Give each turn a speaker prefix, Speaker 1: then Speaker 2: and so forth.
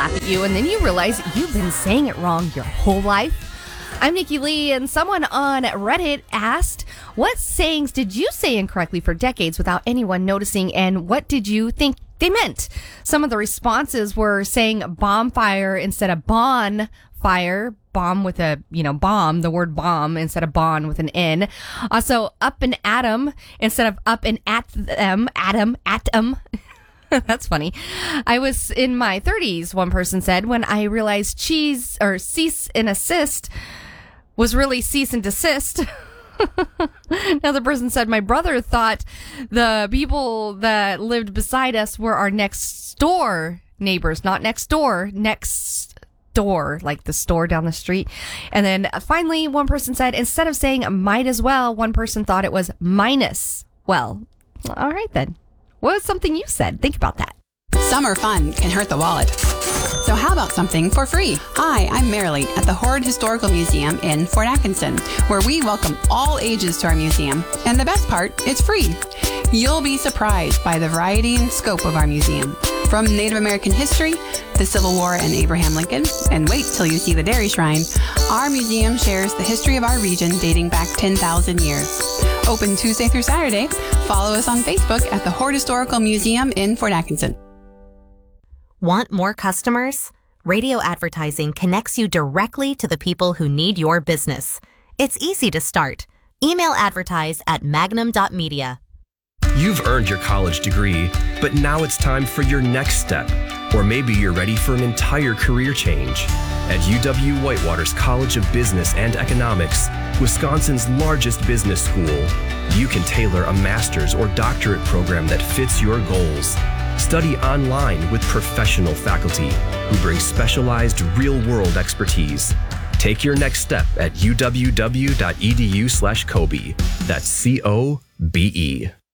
Speaker 1: laugh at you, and then you realize you've been saying it wrong your whole life. I'm Nikki Lee, and someone on Reddit asked, what sayings did you say incorrectly for decades without anyone noticing, and what did you think they meant? Some of the responses were saying bonfire instead of bonfire, bomb with a, bomb, the word bomb instead of bon with an N. Also, up and atom instead of up and at them, atom. That's funny. I was in my 30s, one person said, when I realized cease and assist was really cease and desist. Another person said, my brother thought the people that lived beside us were our next door neighbors, not next door, next door, like the store down the street. And then finally, one person said, instead of saying might as well, one person thought it was minus. Well, all right then. What was something you said? Think about that.
Speaker 2: Summer fun can hurt the wallet. So how about something for free? Hi, I'm Marilee at the Horde Historical Museum in Fort Atkinson, where we welcome all ages to our museum. And the best part, it's free. You'll be surprised by the variety and scope of our museum. From Native American history, the Civil War and Abraham Lincoln, and wait till you see the Dairy Shrine, our museum shares the history of our region dating back 10,000 years. Open Tuesday through Saturday. Follow us on Facebook at the Horde Historical Museum in Fort Atkinson.
Speaker 3: Want more customers? Radio advertising connects you directly to the people who need your business. It's easy to start. Email advertise at magnum.media.
Speaker 4: You've earned your college degree, but now it's time for your next step. Or maybe you're ready for an entire career change. At UW-Whitewater's College of Business and Economics, Wisconsin's largest business school, you can tailor a master's or doctorate program that fits your goals. Study online with professional faculty who bring specialized real-world expertise. Take your next step at uww.edu/Kobe. That's COBE.